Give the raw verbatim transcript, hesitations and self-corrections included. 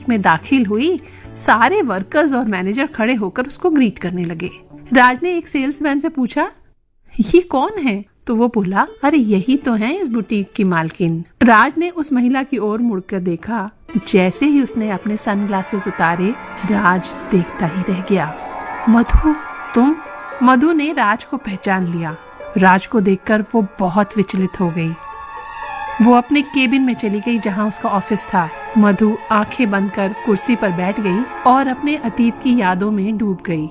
Boutique में दाखिल हुई, सारे वर्कर्स और मैनेजर खड़े होकर उसको ग्रीट करने लगे। राज ने एक सेल्समैन से पूछा, ये कौन है? तो वो बोला, अरे यही तो है इस बुटीक की मालकिन। राज ने उस महिला की ओर मुड़कर देखा। जैसे ही उसने अपने सनग्लासेस उतारे, राज देखता ही रह गया। मधु, तुम? मधु ने राज को पहचान लिया। राज को देखकर वो बहुत विचलित हो गई। वो अपने केबिन में चली गई जहां उसका ऑफिस था। मधु आंखें बंद कर कुर्सी पर बैठ गई और अपने अतीत की यादों में डूब गई।